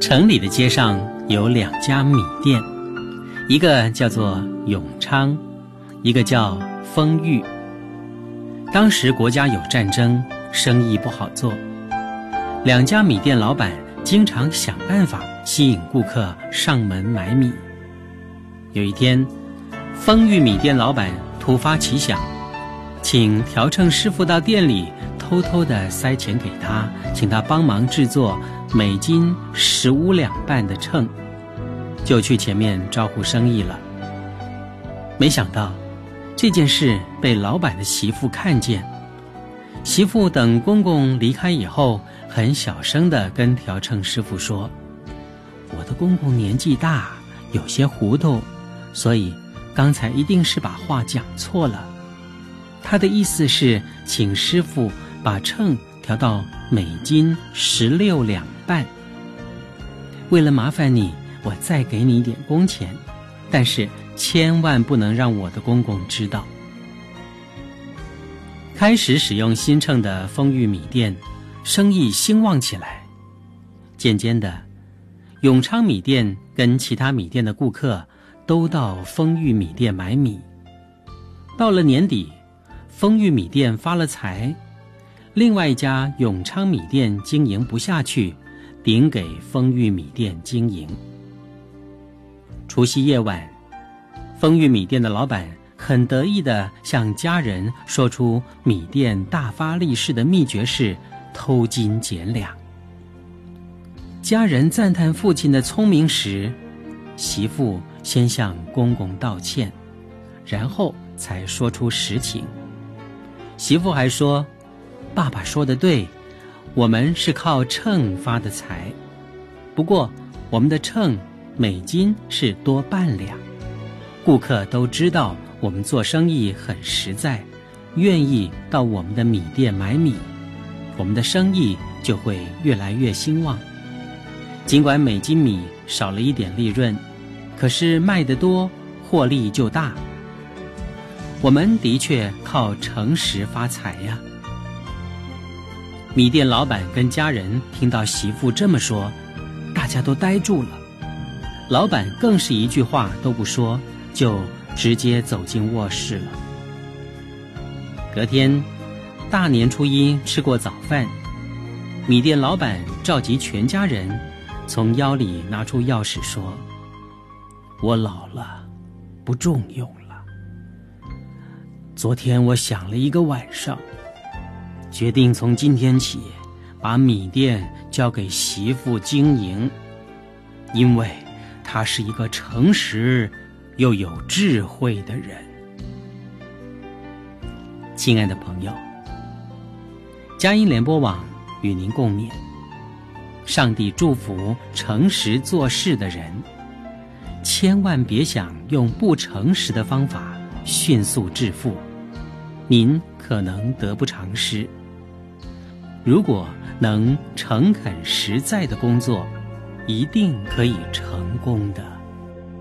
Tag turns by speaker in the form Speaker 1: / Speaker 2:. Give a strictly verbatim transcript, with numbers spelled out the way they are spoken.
Speaker 1: 城里的街上有两家米店，一个叫做永昌，一个叫丰裕。当时国家有战争，生意不好做，两家米店老板经常想办法吸引顾客上门买米。有一天，丰裕米店老板突发奇想，请调秤师傅到店里偷偷地塞钱给他，请他帮忙制作每斤十五两半的秤，就去前面招呼生意了。没想到这件事被老板的媳妇看见，媳妇等公公离开以后，很小声地跟调秤师傅说：“我的公公年纪大，有些糊涂，所以刚才一定是把话讲错了。他的意思是请师傅把秤调到每斤十六两半。为了麻烦你，我再给你一点工钱，但是千万不能让我的公公知道。”开始使用新秤的丰裕米店生意兴旺起来，渐渐的，永昌米店跟其他米店的顾客都到丰裕米店买米。到了年底，丰裕米店发了财，另外一家永昌米店经营不下去，顶给丰裕米店经营。除夕夜晚，丰裕米店的老板很得意地向家人说出米店大发利市的秘诀是偷斤减两。家人赞叹父亲的聪明时，媳妇先向公公道歉，然后才说出实情。媳妇还说：“爸爸说得对，我们是靠秤发的财，不过我们的秤每斤是多半两，顾客都知道我们做生意很实在，愿意到我们的米店买米，我们的生意就会越来越兴旺。尽管每斤米少了一点利润，可是卖得多，获利就大。我们的确靠诚实发财呀。”米店老板跟家人听到媳妇这么说，大家都呆住了。老板更是一句话都不说，就直接走进卧室了。隔天，大年初一吃过早饭，米店老板召集全家人，从腰里拿出钥匙说：“我老了，不中用了。昨天我想了一个晚上，决定从今天起把米店交给媳妇经营，因为她是一个诚实又有智慧的人。”亲爱的朋友，佳音联播网与您共勉，上帝祝福诚实做事的人，千万别想用不诚实的方法迅速致富，您可能得不偿失。如果能诚恳实在的工作，一定可以成功的。